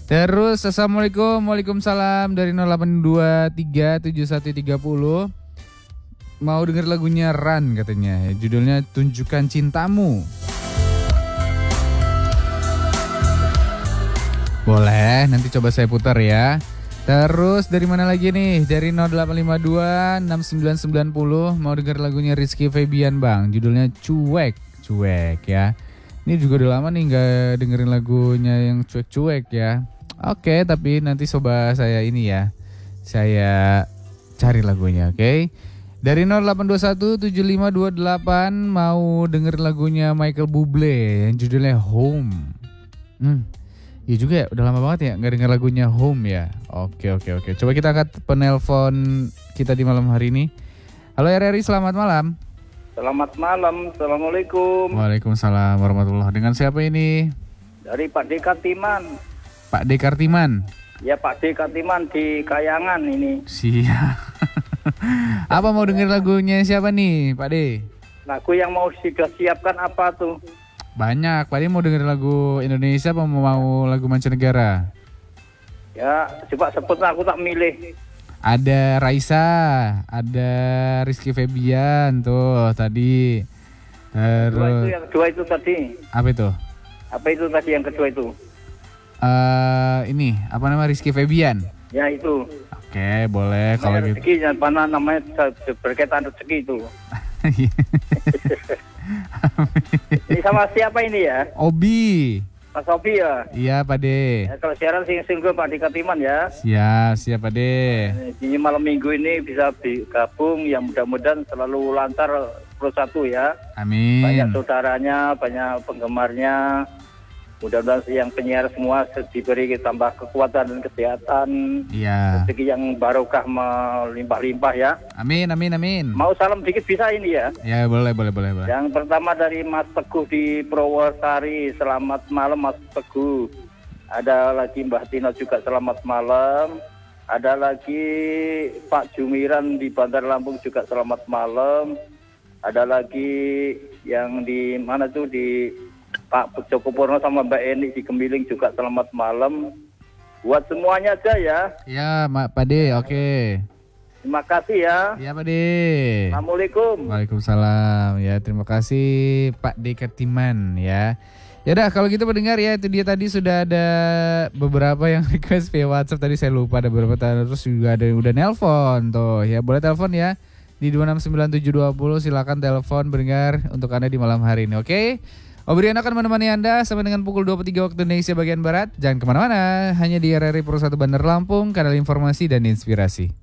Terus assalamualaikum, waalaikumsalam dari 08237130. Mau denger lagunya Run katanya, judulnya Tunjukkan Cintamu. Boleh, nanti coba saya putar ya. Terus dari mana lagi nih? Dari 0852 6990 mau denger lagunya Rizky Febian bang, judulnya Cuek ya. Ini juga udah lama nih nggak dengerin lagunya yang cuek ya. Oke, tapi nanti coba saya ini ya, saya cari lagunya, oke? Dari 0821 7528 mau denger lagunya Michael Bublé yang judulnya Home. Iya juga ya, udah lama banget ya nggak denger lagunya Home ya. Oke. Coba kita angkat penelpon kita di malam hari ini. Halo RRI, selamat malam. Selamat malam, Assalamualaikum. Waalaikumsalam warahmatullahi. Dengan siapa ini? Dari Pak D Kartiman. Pak D Kartiman. Ya Pak D Kartiman di Kayangan ini. Siap. Apa mau denger lagunya siapa nih Pak D? Lagu yang mau sudah siapkan apa tuh? Banyak, Pak D mau denger lagu Indonesia apa mau lagu mancanegara? Ya, coba sebut aku tak milih. Ada Raisa, ada Rizky Febian tuh tadi. Terus Yang kedua itu tadi. apa itu? Apa itu tadi yang kedua itu? Ini apa nama Rizky Febian? Ya itu. Oke, boleh kalau gitu. Rezeki, mana namanya berkaitan rezeki itu. Ini sama siapa ini ya? Obi. Mas Obi ya? Iya Pak D. Ya, kalau siaran single Pak D Kartiman ya. Siap Pak D. Ini malam minggu ini bisa digabung, yang mudah-mudahan selalu lancar terus satu ya. Amin. Banyak saudaranya, banyak penggemarnya. Mudah-mudahan yang penyiar semua diberi tambah kekuatan dan kesehatan. Iya. Rezeki yang barokah melimpah-limpah ya. Amin. Mau salam dikit bisa ini ya? Ya boleh. Yang pertama dari Mas Teguh di Purwosari. Selamat malam Mas Teguh. Ada lagi Mbah Tina juga selamat malam. Ada lagi Pak Jumiran di Bandar Lampung juga selamat malam. Ada lagi yang di mana tuh di Pak Joko Purno sama Mbak Eni di Gemiling juga selamat malam. Buat semuanya aja ya. Ya Pak D, oke. Terima kasih ya. Ya Pak D. Assalamualaikum. Waalaikumsalam. Ya terima kasih Pak D Kartiman ya. Ya udah kalau gitu pendengar ya, itu dia tadi sudah ada beberapa yang request via WhatsApp, tadi saya lupa ada beberapa, terus juga ada yang udah nelpon tuh ya, boleh telepon ya di 2697720, silakan telepon pendengar untuk Anda di malam hari ini, oke? Obrian akan menemani Anda sampai dengan pukul 23 waktu Indonesia bagian Barat. Jangan kemana-mana, hanya di RRI Pro 1 Bandar Lampung, kanal informasi dan inspirasi.